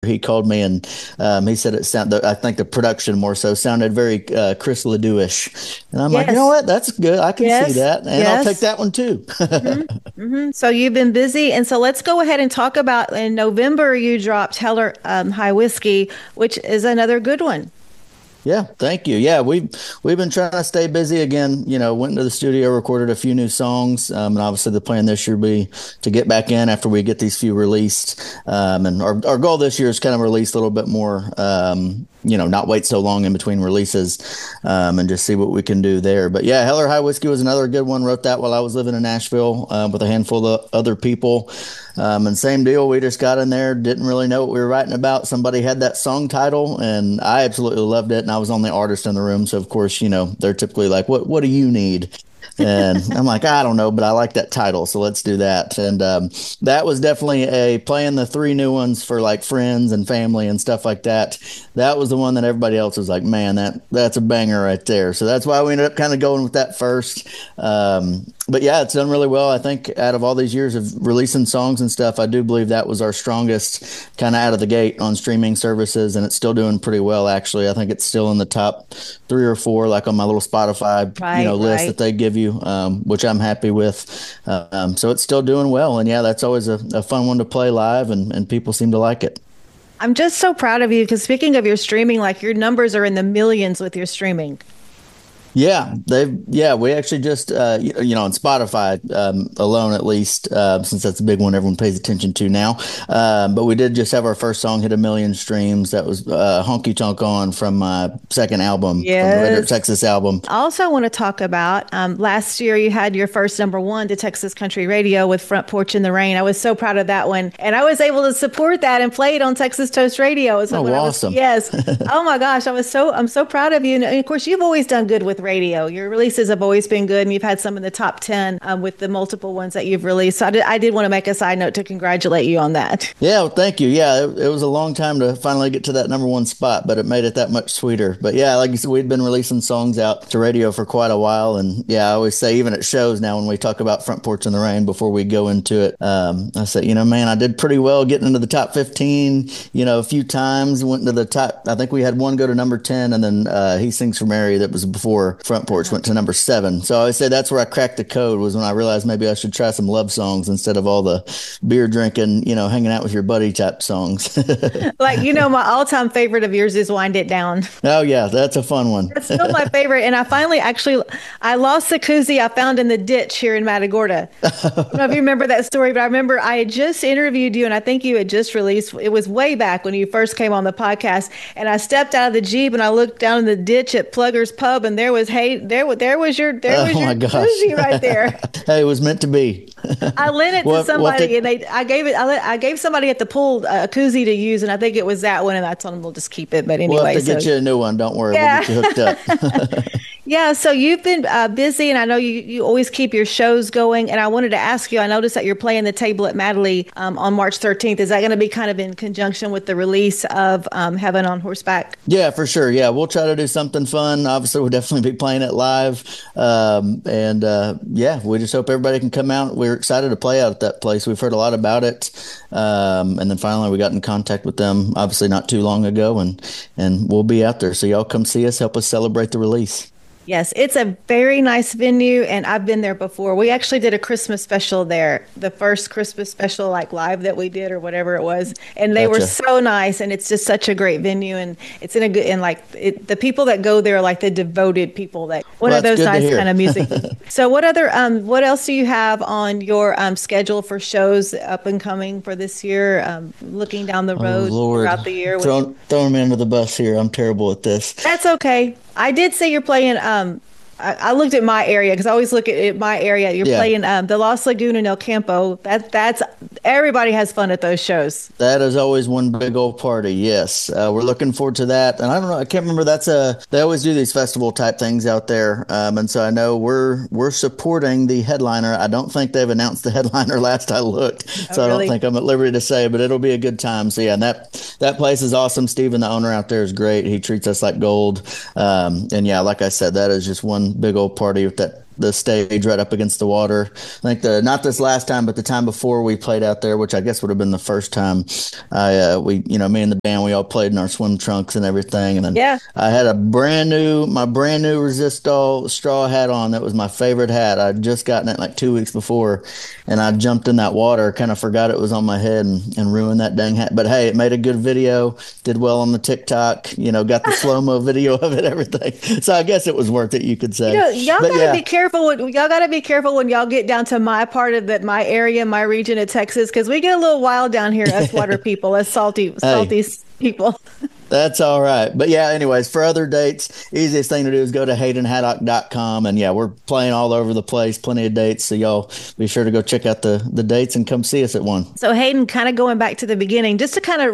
he called me and he said it sounded. I think the production more so sounded very Chris Ledoux-ish, and I'm like, you know Yes. what? That's good. I can see Yes. that, and I'll take Yes. that one too. So you've been busy, and so let's go ahead and talk about in November you dropped Heller High Whiskey, which is another good one. Yeah, thank you. Yeah, we've been trying to stay busy again. Went into the studio, recorded a few new songs, and obviously the plan this year will be to get back in after we get these few released. And our goal this year is kind of release a little bit more. Not wait so long in between releases, and just see what we can do there. But yeah, Heller High Whiskey was another good one. Wrote that while I was living in Nashville with a handful of other people. And same deal, we just got in there, didn't really know what we were writing about. Somebody had that song title, and I absolutely loved it. And I was the only artist in the room, so of course, they're typically like, "What do you need?" And I'm like, I don't know, but I like that title, so let's do that. And that was definitely playing the three new ones for like friends and family and stuff like that. That was the one that everybody else was like, man, that's a banger right there. So that's why we ended up kind of going with that first. But yeah, it's done really well. I think out of all these years of releasing songs and stuff, I do believe that was our strongest kind of out of the gate on streaming services, and it's still doing pretty well, actually. I think it's still in the top 3 or 4, like on my little Spotify, Right, list that right. they give you, which I'm happy with. So it's still doing well. And yeah, that's always a fun one to play live, and people seem to like it. I'm just so proud of you because speaking of your streaming, like your numbers are in the millions with your streaming. We actually just on Spotify alone, at least, since that's a big one everyone pays attention to now. But we did just have our first song hit 1 million streams. That was Honky Tonk On from my second album, from the Red Dirt Yes. Texas album. I also want to talk about last year you had your first number one to Texas Country Radio with Front Porch in the Rain. I was so proud of that one. And I was able to support that and play it on Texas Toast Radio. So Oh, when I was, awesome. yes. Oh my gosh, I'm so proud of you. And of course, you've always done good with radio. Your releases have always been good, and you've had some in the top 10 with the multiple ones that you've released. So I did want to make a side note to congratulate you on that. Yeah, well, thank you. Yeah, it was a long time to finally get to that number one spot, but it made it that much sweeter. But yeah, like you said, we'd been releasing songs out to radio for quite a while. And yeah, I always say, even at shows now, when we talk about Front Porch in the Rain before we go into it, I say, man, I did pretty well getting into the top 15, a few times, went into the top. I think we had one go to number 10, and then He Sings for Mary, that was before Front Porch, went to number 7. So I always say that's where I cracked the code, was when I realized maybe I should try some love songs instead of all the beer drinking, hanging out with your buddy type songs. Like, my all-time favorite of yours is Wind It Down. Oh yeah, that's a fun one. That's still my favorite. And I finally actually I lost the koozie I found in the ditch here in Matagorda. I don't know if you remember that story, but I remember I had just interviewed you and I think you had just released it was way back when you first came on the podcast. And I stepped out of the Jeep and I looked down in the ditch at Plugger's Pub and there was there was Oh your my gosh. koozie right there. Hey, it was meant to be. I lent it to We'll have somebody, to, and I gave somebody at the pool a koozie to use, and I think it was that one, and I told them we'll just keep it. But we'll have anyway, to so get you a new one. Don't worry, we'll yeah, get you hooked up. yeah. So you've been busy, and I know you always keep your shows going. And I wanted to ask you, I noticed that you're playing the table at Madley on March 13th. Is that going to be kind of in conjunction with the release of Heaven on Horseback? Yeah, for sure. Yeah, we'll try to do something fun. Obviously, we'll definitely be playing it live. And yeah, we just hope everybody can come out. We're excited to play out at that place. We've heard a lot about it. And then finally, we got in contact with them, obviously not too long ago, and we'll be out there. So y'all come see us, help us celebrate the release. Yes, it's a very nice venue, and I've been there before. We actually did a Christmas special there, the first Christmas special, like live that we did or whatever it was, and they were Gotcha. so nice. And it's just such a great venue, and it's in a good and like the people that go there are like the devoted people that one Well, of that's those good to nice hear. kind of music. So, what else do you have on your schedule for shows up and coming for this year? Looking down the Oh road Lord, throughout the year, throwing me under the bus here. I'm terrible at this. that's okay. I did say you're playing. I looked at my area because I always look at my area. You're Yeah. playing the Lost Lagoon in El Campo. That's everybody has fun at those shows. That is always one big old party. Yes, we're looking forward to that. And I don't know, I can't remember. They always do these festival type things out there. And so I know we're supporting the headliner. I don't think they've announced the headliner last I looked, Oh, so I don't really? think I'm at liberty to say. But it'll be a good time. So yeah, and that place is awesome. Steven, the owner out there, is great. He treats us like gold. And yeah, like I said, that is just one big old party with that the stage right up against the water. I think not this last time, but the time before we played out there, which I guess would have been the first time. Me and the band, we all played in our swim trunks and everything, and then I had my brand new Resistol straw hat on. That was my favorite hat. I'd just gotten it like 2 weeks before, and I jumped in that water, kind of forgot it was on my head, and ruined that dang hat. But hey, it made a good video, did well on the TikTok, got the slow-mo video of it, everything. So I guess it was worth it, you could say. Y'all gotta be careful. Y'all gotta be careful when y'all get down to my part of my area, my region of Texas, because we get a little wild down here, us water people, us salty people. That's all right. But yeah, anyways, for other dates, easiest thing to do is go to HaydenHaddock.com. And yeah, we're playing all over the place, plenty of dates. So y'all be sure to go check out the dates and come see us at one. So Hayden, kind of going back to the beginning, just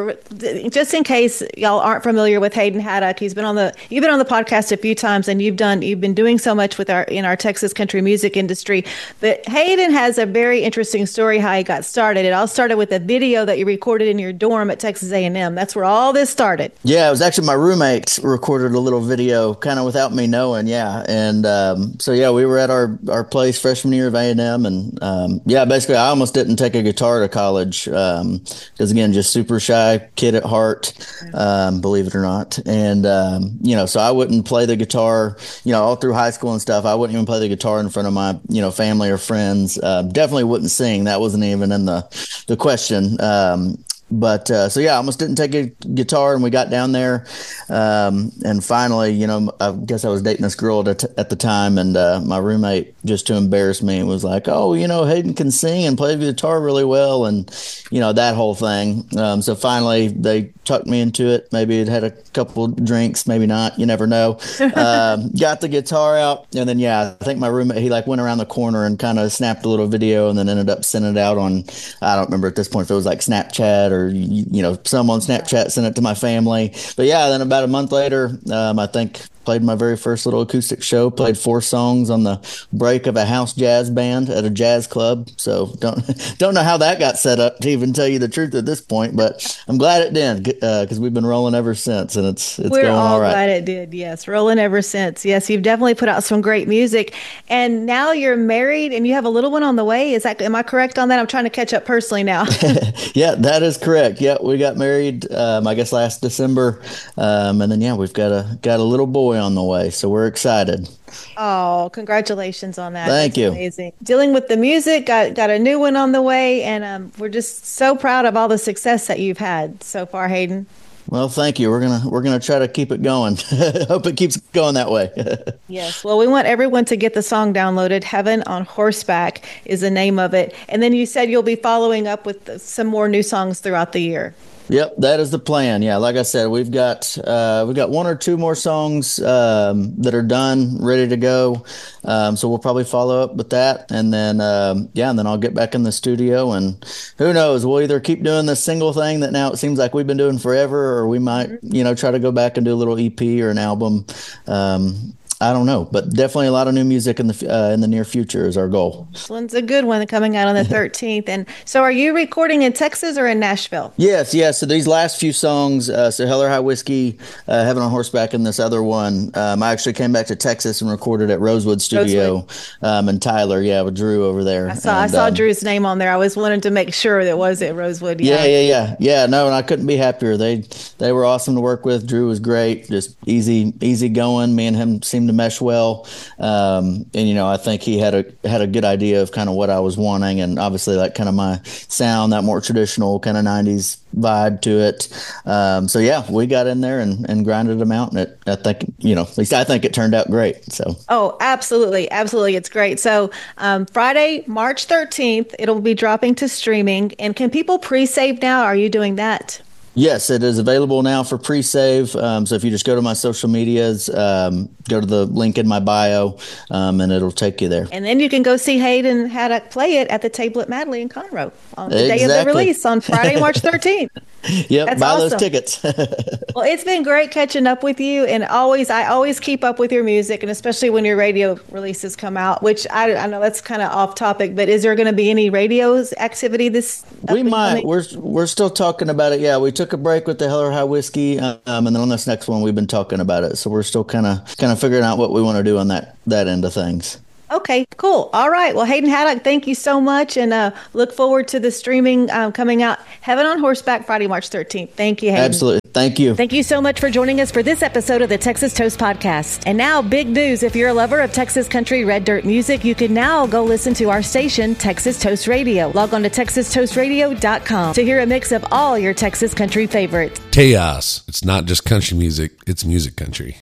in case y'all aren't familiar with Hayden Haddock, you've been on the podcast a few times, and you've been doing so much in our Texas country music industry. But Hayden has a very interesting story how he got started. It all started with a video that you recorded in your dorm at Texas A&M. That's where all this started. Yeah, it was actually my roommate recorded a little video kind of without me knowing. Yeah. And we were at our place freshman year of A&M. And basically I almost didn't take a guitar to college because, again, just super shy kid at heart, believe it or not. And, so I wouldn't play the guitar, all through high school and stuff. I wouldn't even play the guitar in front of my, family or friends. Definitely wouldn't sing. That wasn't even in the question. But I almost didn't take a guitar, and we got down there. And finally, I guess I was dating this girl at the time, and my roommate, just to embarrass me, was like, "Oh, Hayden can sing and play the guitar really well," and that whole thing. So finally, they tucked me into it. Maybe it had a couple drinks, maybe not. You never know. Got the guitar out, and then I think my roommate, he went around the corner and kind of snapped a little video, and then ended up sending it out on, I don't remember at this point if it was like Snapchat or some on Snapchat, sent it to my family. But then about a month later, I think played my very first little acoustic show, played 4 songs on the break of a house jazz band at a jazz club. So don't know how that got set up, to even tell you the truth at this point, but I'm glad it did, because we've been rolling ever since, and it's going all right. We're all glad it did. Yes. Rolling ever since. Yes. You've definitely put out some great music, and now you're married and you have a little one on the way. Am I correct on that? I'm trying to catch up personally now. Yeah, that is correct. Yeah. We got married, I guess last December. And then, we've got a little boy on the way, so we're excited. Oh, congratulations on that. Thank you. Amazing. Dealing with the music, got a new one on the way, and we're just so proud of all the success that you've had so far, Hayden. Well, thank you. We're gonna try to keep it going. Hope it keeps going that way. Yes. Well, we want everyone to get the song downloaded. Heaven on Horseback is the name of it. And then you said you'll be following up with some more new songs throughout the year. Yep, that is the plan. Yeah, like I said, we've got 1 or 2 more songs that are done, ready to go. So we'll probably follow up with that, and then and then I'll get back in the studio, and who knows, we'll either keep doing this single thing that now it seems like we've been doing forever, or we might try to go back and do a little EP or an album. I don't know, but definitely a lot of new music in the near future is our goal. This one's a good one coming out on the 13th. And so are you recording in Texas or in Nashville? Yes. So these last few songs, so Hell or High Whiskey, Heaven on Horseback, and this other one, I actually came back to Texas and recorded at Rosewood Studio and Tyler, with Drew over there. I saw Drew's name on there. I always wanted to make sure that was at Rosewood. Yeah. No, and I couldn't be happier. They were awesome to work with. Drew was great, just easy going. Me and him seemed to mesh well, and I think he had a good idea of kind of what I was wanting, and obviously like kind of my sound, that more traditional kind of 90s vibe to it. We got in there and grinded them out, and I think at least I think it turned out great. So absolutely, it's great. So Friday, March 13th, it'll be dropping to streaming. And can people pre-save now? Are you doing that? Yes, it is available now for pre-save. So if you just go to my social medias, go to the link in my bio, and it'll take you there. And then you can go see Hayden Haddock play it at the table at Madley in Conroe on the day of the release on Friday, March 13th. Yep, that's buy awesome. Those tickets. Well, it's been great catching up with you, and I always keep up with your music, and especially when your radio releases come out, which I know that's kind of off topic, but is there going to be any radio's activity this? We might. We're still talking about it. Yeah, we took a break with the Hell or High Whiskey, and then on this next one, we've been talking about it. So we're still kind of figuring out what we want to do on that end of things. Okay, cool. All right. Well, Hayden Haddock, thank you so much. And look forward to the streaming coming out, Heaven on Horseback, Friday, March 13th. Thank you, Hayden. Absolutely. Thank you. Thank you so much for joining us for this episode of the Texas Toast Podcast. And now, big news. If you're a lover of Texas country red dirt music, you can now go listen to our station, Texas Toast Radio. Log on to TexasToastRadio.com to hear a mix of all your Texas country favorites. Chaos. It's not just country music, it's music country.